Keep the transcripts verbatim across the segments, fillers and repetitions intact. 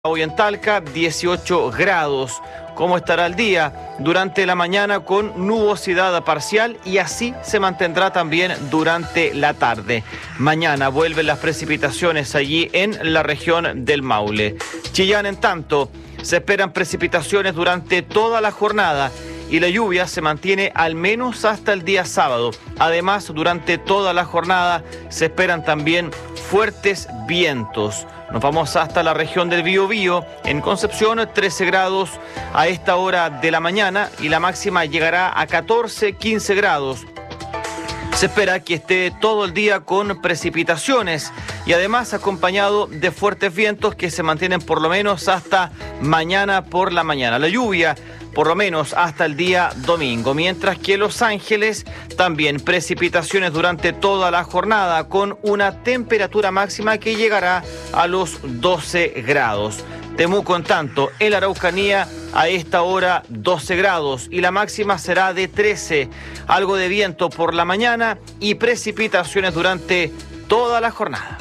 Hoy en Talca, dieciocho grados. ¿Cómo estará el día? Durante la mañana con nubosidad parcial y así se mantendrá también durante la tarde. Mañana vuelven las precipitaciones allí en la región del Maule. Chillán, en tanto, se esperan precipitaciones durante toda la jornada y la lluvia se mantiene al menos hasta el día sábado. Además, durante toda la jornada se esperan también fuertes vientos. Nos vamos hasta la región del Biobío. En Concepción, trece grados a esta hora de la mañana y la máxima llegará a catorce, quince grados. Se espera que esté todo el día con precipitaciones y además acompañado de fuertes vientos que se mantienen por lo menos hasta mañana por la mañana. La lluvia por lo menos hasta el día domingo, mientras que Los Ángeles también precipitaciones durante toda la jornada con una temperatura máxima que llegará a los doce grados. Temuco, en tanto, en la Araucanía a esta hora doce grados y la máxima será de trece. Algo de viento por la mañana y precipitaciones durante toda la jornada.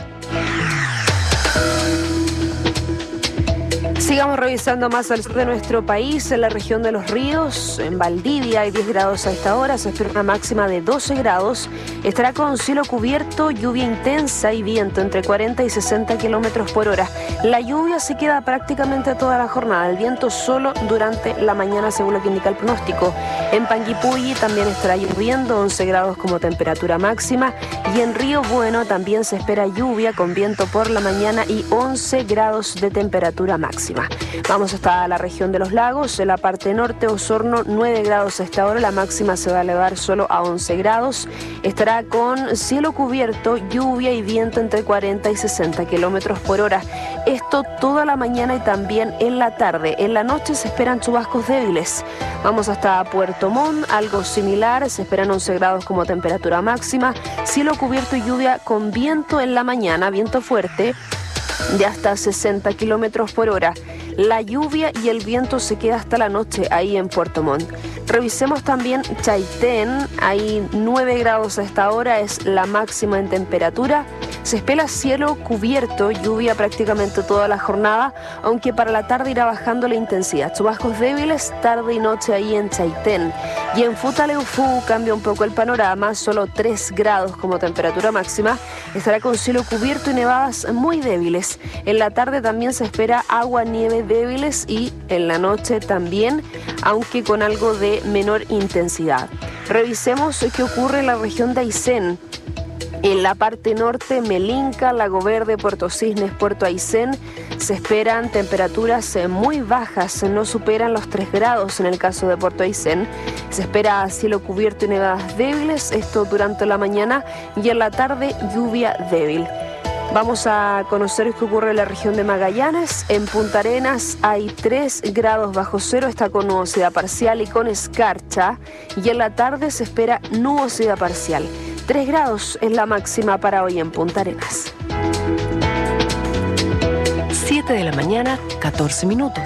Sigamos revisando más al sur de nuestro país, en la región de Los Ríos, en Valdivia hay diez grados a esta hora, se espera una máxima de doce grados, estará con cielo cubierto, lluvia intensa y viento entre cuarenta y sesenta kilómetros por hora. La lluvia se queda prácticamente toda la jornada, el viento solo durante la mañana según lo que indica el pronóstico. En Panguipulli también estará lloviendo, once grados como temperatura máxima y en Río Bueno también se espera lluvia con viento por la mañana y once grados de temperatura máxima. Vamos hasta la región de los lagos, en la parte norte Osorno nueve grados a esta hora, la máxima se va a elevar solo a once grados, estará con cielo cubierto, lluvia y viento entre cuarenta y sesenta kilómetros por hora. Esto toda la mañana y también en la tarde. En la noche se esperan chubascos débiles. Vamos hasta Puerto Montt, algo similar, se esperan once grados como temperatura máxima, cielo cubierto y lluvia con viento en la mañana, viento fuerte de hasta sesenta kilómetros por hora. La lluvia y el viento se queda hasta la noche ahí en Puerto Montt. Revisemos también Chaitén, hay nueve grados a esta hora, es la máxima en temperatura. Se espera cielo cubierto, lluvia prácticamente toda la jornada, aunque para la tarde irá bajando la intensidad. Chubascos débiles tarde y noche ahí en Chaitén. Y en Futaleufú cambia un poco el panorama, solo tres grados como temperatura máxima. Estará con cielo cubierto y nevadas muy débiles. En la tarde también se espera agua, nieve débiles y en la noche también, aunque con algo de menor intensidad. Revisemos qué ocurre en la región de Aysén. En la parte norte, Melinca, Lago Verde, Puerto Cisnes, Puerto Aysén, se esperan temperaturas muy bajas, no superan los tres grados en el caso de Puerto Aysén. Se espera cielo cubierto y nevadas débiles, esto durante la mañana y en la tarde lluvia débil. Vamos a conocer qué ocurre en la región de Magallanes. En Punta Arenas hay tres grados bajo cero, está con nubosidad parcial y con escarcha. Y en la tarde se espera nubosidad parcial. tres grados es la máxima para hoy en Punta Arenas. siete de la mañana, catorce minutos.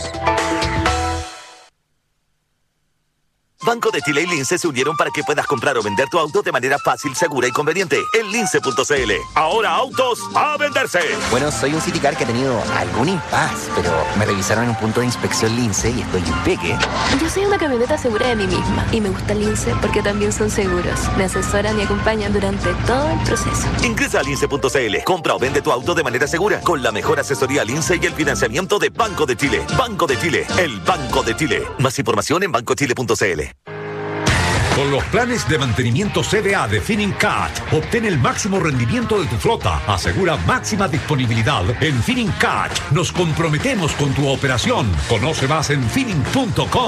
Banco de Chile y Lince se unieron para que puedas comprar o vender tu auto de manera fácil, segura y conveniente en lince punto c l. Ahora autos a venderse. Bueno, soy un Citicar que ha tenido algún impas, pero me revisaron en un punto de inspección Lince y estoy impeque. Yo soy una camioneta segura de mí misma y me gusta Lince porque también son seguros. Me asesoran y acompañan durante todo el proceso. Ingresa a lince punto c l. Compra o vende tu auto de manera segura con la mejor asesoría Lince y el financiamiento de Banco de Chile. Banco de Chile, el Banco de Chile. Más información en banco chile punto c l. Con los planes de mantenimiento C D A de Finincat, obtén el máximo rendimiento de tu flota. Asegura máxima disponibilidad. En Finincat nos comprometemos con tu operación. Conoce más en finin punto com.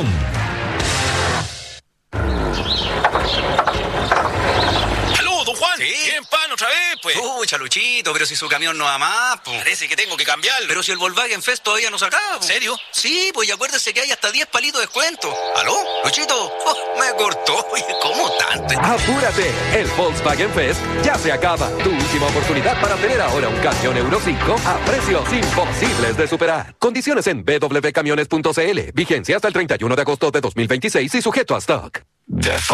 ¡Aló, don Juan! ¿Sí? ¿Quieren pan otra vez, pues? Pucha, Luchito, pero si su camión no va más, pues. Parece que tengo que cambiarlo. Pero si el Volkswagen Fest todavía no se acaba, ¿En serio? Sí, pues y acuérdese que hay hasta diez palitos de descuento. ¿Aló? Luchito, oh, me cortó. Oye, ¿cómo tanto? ¡Apúrate! El Volkswagen Fest ya se acaba. Tu última oportunidad para tener ahora un camión Euro cinco a precios imposibles de superar. Condiciones en b w camiones punto c l. Vigencia hasta el treinta y uno de agosto de dos mil veintiséis y sujeto a stock.